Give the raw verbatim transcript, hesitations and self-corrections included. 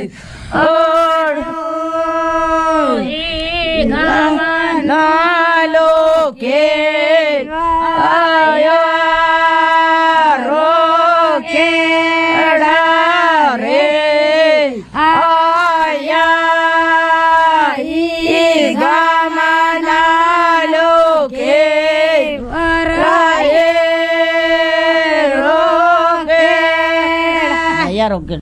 लोके आया रोकेड़ा रे आया गमना लोके राये रोके या रोके